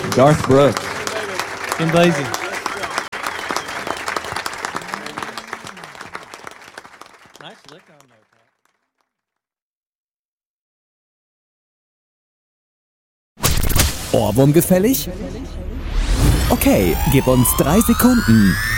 Garth Brooks. Kim Basie. Nice lick on there, Pat. Ohrwurm gefällig? Okay, gib uns 3 Sekunden.